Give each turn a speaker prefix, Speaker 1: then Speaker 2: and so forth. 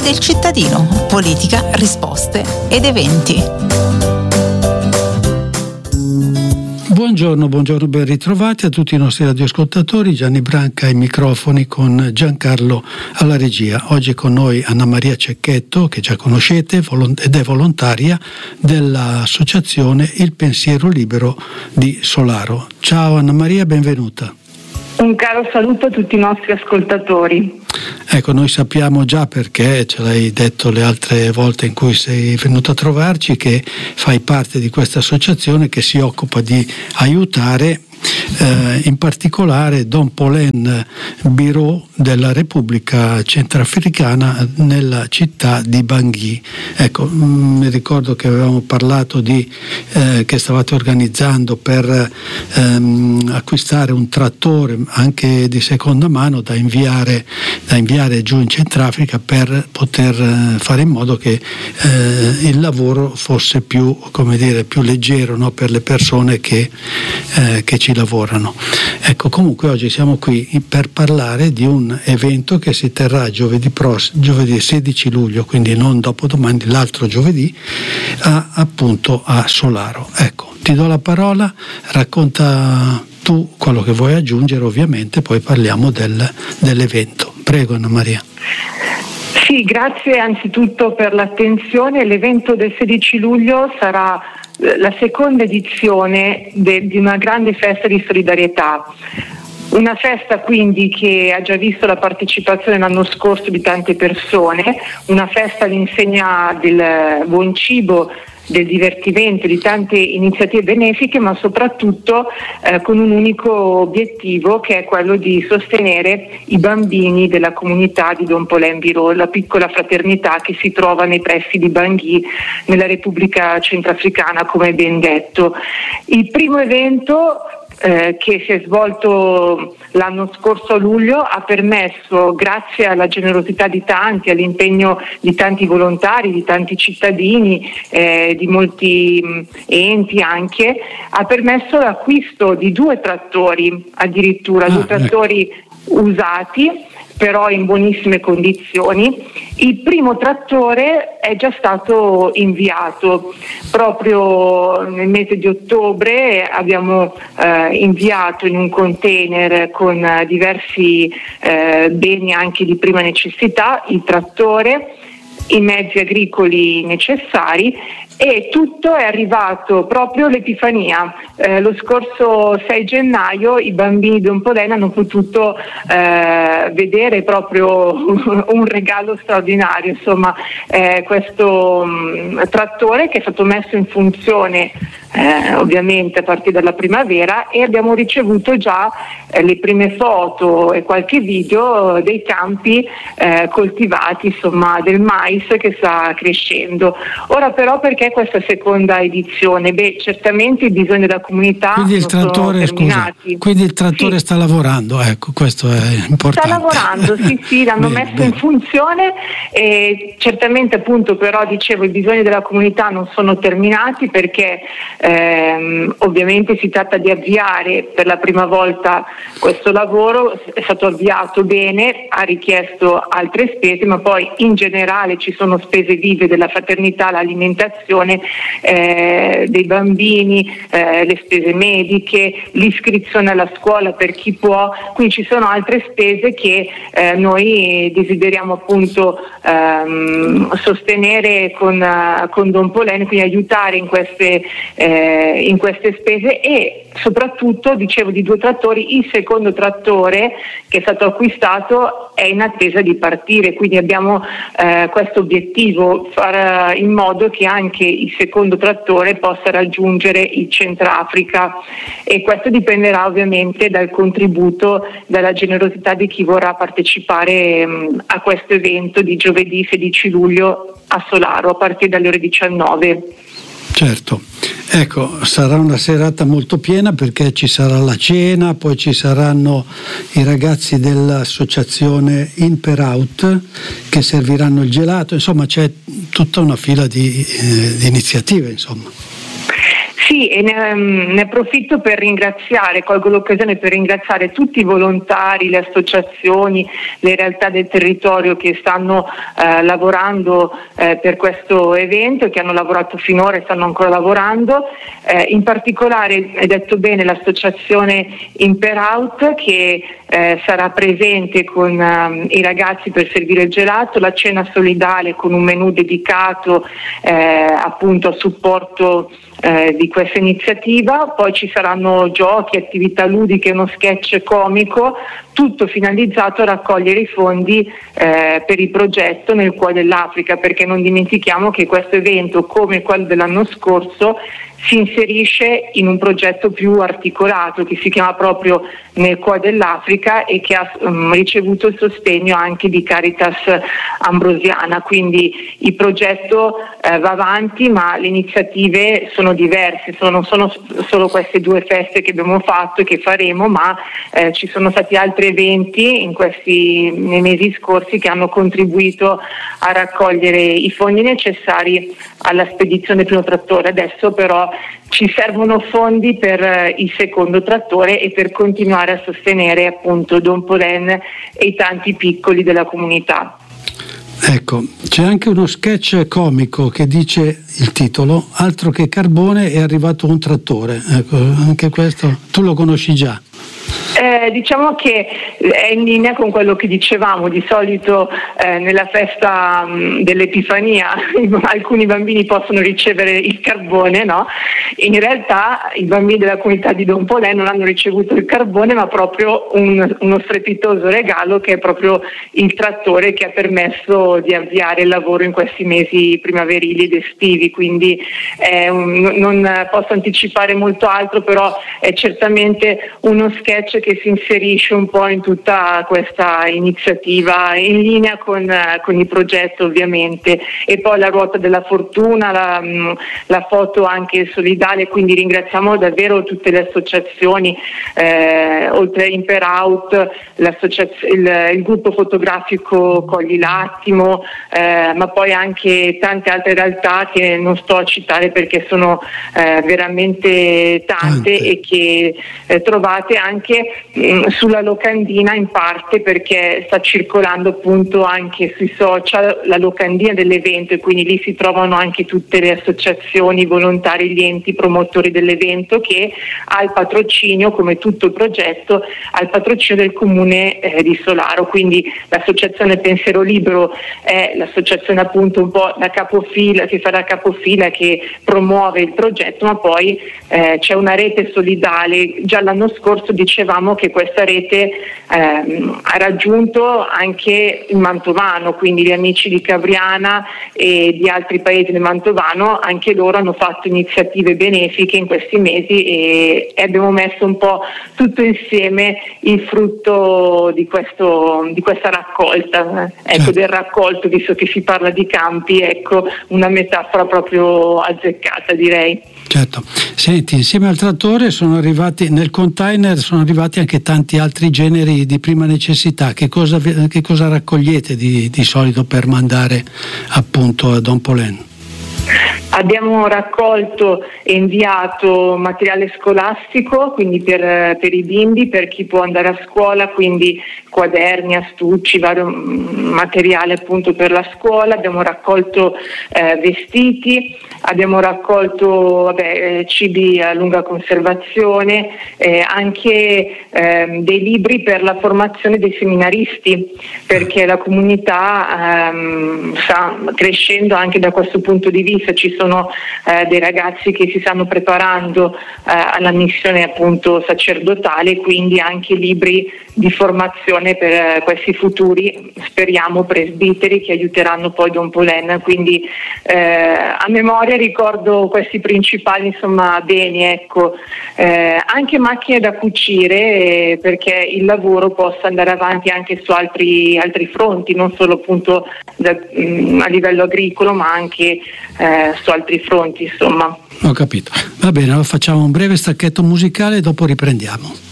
Speaker 1: del cittadino, politica, risposte ed eventi.
Speaker 2: Buongiorno, ben ritrovati a tutti i nostri radioascoltatori. Gianni Branca ai microfoni con Giancarlo alla regia. Oggi è con noi Anna Maria Cecchetto, che già conoscete ed è volontaria dell'associazione Il Pensiero Libero di Solaro. Ciao Anna Maria, benvenuta.
Speaker 3: Un caro saluto a tutti i nostri ascoltatori.
Speaker 2: Ecco, noi sappiamo già, perché ce l'hai detto le altre volte in cui sei venuta a trovarci, che fai parte di questa associazione che si occupa di aiutare in particolare Don Polen Birot della Repubblica Centrafricana nella città di Bangui. Ecco, mi ricordo che avevamo parlato che stavate organizzando per acquistare un trattore anche di seconda mano da inviare giù in Centrafrica per poter fare in modo che il lavoro fosse più leggero, no? Per le persone che ci lavorano. Ecco, comunque oggi siamo qui per parlare di un evento che si terrà giovedì 16 luglio, quindi non dopodomani, l'altro giovedì, appunto a Solaro. Ecco, ti do la parola, racconta tu quello che vuoi aggiungere, ovviamente poi parliamo dell'evento. Prego Anna Maria.
Speaker 3: Sì, grazie anzitutto per l'attenzione. L'evento del 16 luglio sarà la seconda edizione di una grande festa di solidarietà. Una festa quindi che ha già visto la partecipazione l'anno scorso di tante persone, una festa all'insegna del buon cibo, del divertimento, di tante iniziative benefiche, ma soprattutto con un unico obiettivo, che è quello di sostenere i bambini della comunità di Don Polen Birot, la piccola fraternità che si trova nei pressi di Bangui nella Repubblica Centrafricana, come ben detto. Il primo evento che si è svolto l'anno scorso a luglio ha permesso, grazie alla generosità di tanti, all'impegno di tanti volontari, di tanti cittadini, di molti enti anche, ha permesso l'acquisto di 2 trattori, addirittura 2 trattori usati, però in buonissime condizioni. Il primo trattore è già stato inviato proprio nel mese di ottobre. Abbiamo inviato in un container con diversi beni anche di prima necessità il trattore, i mezzi agricoli necessari, e tutto è arrivato proprio l'Epifania. Lo scorso 6 gennaio i bambini di Don Polen hanno potuto vedere proprio un regalo straordinario, insomma, questo trattore che è stato messo in funzione ovviamente a partire dalla primavera, e abbiamo ricevuto già le prime foto e qualche video dei campi coltivati, insomma, del mais che sta crescendo. Ora però, perché questa seconda edizione? Certamente i bisogni della comunità
Speaker 2: quindi il trattore,
Speaker 3: sono terminati.
Speaker 2: Quindi il trattore sì, sta lavorando, ecco, questo è importante.
Speaker 3: Sta lavorando, sì, l'hanno messo in funzione, e certamente, appunto, però dicevo, i bisogni della comunità non sono terminati, perché ovviamente si tratta di avviare per la prima volta questo lavoro. È stato avviato bene, ha richiesto altre spese, ma poi in generale ci sono spese vive della fraternità, l'alimentazione dei bambini, le spese mediche, l'iscrizione alla scuola per chi può, quindi ci sono altre spese che noi desideriamo appunto sostenere con Don Polen, quindi aiutare in queste spese. E soprattutto, dicevo, di 2 trattori, il secondo trattore che è stato acquistato è in attesa di partire, quindi abbiamo questo obiettivo, fare in modo che anche il secondo trattore possa raggiungere il Centrafrica, e questo dipenderà ovviamente dal contributo, dalla generosità di chi vorrà partecipare a questo evento di giovedì 16 luglio a Solaro a partire dalle ore 19.
Speaker 2: Certo, ecco, sarà una serata molto piena, perché ci sarà la cena, poi ci saranno i ragazzi dell'associazione In Per Out che serviranno il gelato, insomma c'è tutta una fila di iniziative, insomma.
Speaker 3: Sì, e ne approfitto per colgo l'occasione per ringraziare tutti i volontari, le associazioni, le realtà del territorio che stanno lavorando per questo evento, che hanno lavorato finora e stanno ancora lavorando, in particolare, hai detto bene, l'associazione Imperout che sarà presente con i ragazzi per servire il gelato, la cena solidale con un menù dedicato appunto a supporto di questa iniziativa. Poi ci saranno giochi, attività ludiche, uno sketch comico, tutto finalizzato a raccogliere i fondi per il progetto Nel Cuore dell'Africa, perché non dimentichiamo che questo evento, come quello dell'anno scorso, si inserisce in un progetto più articolato che si chiama proprio Nel Cuore dell'Africa e che ha ricevuto il sostegno anche di Caritas Ambrosiana, quindi il progetto va avanti, ma le iniziative sono diverse, non sono solo queste 2 feste che abbiamo fatto e che faremo, ma ci sono stati altri eventi nei mesi scorsi che hanno contribuito a raccogliere i fondi necessari alla spedizione del primo trattore. Adesso però ci servono fondi per il secondo trattore e per continuare a sostenere appunto Don Polen e i tanti piccoli della comunità.
Speaker 2: Ecco, c'è anche uno sketch comico che dice il titolo: altro che carbone, è arrivato un trattore. Ecco, anche questo tu lo conosci già.
Speaker 3: Diciamo che è in linea con quello che dicevamo. Di solito nella festa dell'Epifania alcuni bambini possono ricevere il carbone, no? In realtà i bambini della comunità di Don Polen non hanno ricevuto il carbone, ma proprio uno strepitoso regalo, che è proprio il trattore che ha permesso di avviare il lavoro in questi mesi primaverili ed estivi. Quindi non posso anticipare molto altro, però è certamente uno sketch che si inserisce un po' in tutta questa iniziativa, in linea con il progetto ovviamente. E poi la ruota della fortuna, la foto anche solidale, quindi ringraziamo davvero tutte le associazioni, oltre a Imperout, il gruppo fotografico Cogli l'Attimo, ma poi anche tante altre realtà che non sto a citare perché sono veramente tante e che trovate anche sulla locandina, in parte perché sta circolando appunto anche sui social la locandina dell'evento, e quindi lì si trovano anche tutte le associazioni, i volontari, gli enti promotori dell'evento, che ha il patrocinio, come tutto il progetto, ha il patrocinio del comune di Solaro. Quindi l'associazione Pensiero Libero è l'associazione appunto un po' da capofila, che fa da capofila, che promuove il progetto, ma poi c'è una rete solidale. Già l'anno scorso dicevamo che questa rete ha raggiunto anche il Mantovano, quindi gli amici di Cavriana e di altri paesi del Mantovano, anche loro hanno fatto iniziative benefiche in questi mesi e abbiamo messo un po' tutto insieme il frutto di questa raccolta, del raccolto, visto che si parla di campi, ecco una metafora proprio azzeccata, direi.
Speaker 2: Certo. Senti, insieme al trattore nel container sono arrivati anche tanti altri generi di prima necessità. Che cosa raccogliete di solito per mandare appunto a Don Polen?
Speaker 3: Abbiamo raccolto e inviato materiale scolastico, quindi per i bimbi, per chi può andare a scuola, quindi quaderni, astucci, vario materiale appunto per la scuola. Abbiamo raccolto vestiti, abbiamo raccolto cibi a lunga conservazione, anche dei libri per la formazione dei seminaristi, perché la comunità sta crescendo anche da questo punto di vista. Ci sono dei ragazzi che si stanno preparando alla missione appunto sacerdotale, quindi anche libri di formazione per questi futuri, speriamo, presbiteri che aiuteranno poi Don Polen. Quindi a memoria ricordo questi principali beni, ecco. Anche macchine da cucire, perché il lavoro possa andare avanti anche su altri fronti, non solo appunto a livello agricolo, ma anche su altri fronti, insomma.
Speaker 2: Ho capito. Va bene, allora facciamo un breve stacchetto musicale e dopo riprendiamo.